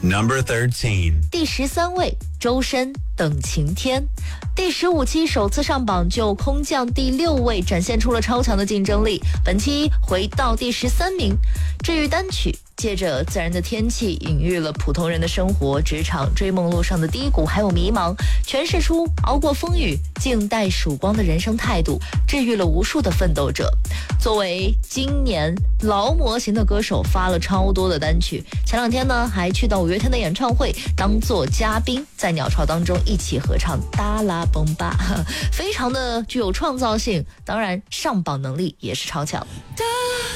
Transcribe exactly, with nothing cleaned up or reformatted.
Number thirteen. 第十三位，周深等晴天。第十五期首次上榜就空降第六位，展现出了超强的竞争力。本期回到第十三名。至于单曲，借着自然的天气，隐喻了普通人的生活、职场、追梦路上的低谷还有迷茫，诠释出熬过风雨、静待曙光的人生态度，治愈了无数的奋斗者。作为今年劳模型的歌手，发了超多的单曲。前两天呢，还去到五月天的演唱会当做嘉宾，在鸟巢当中一起合唱《达拉崩吧》，非常的具有创造性，当然上榜能力也是超强。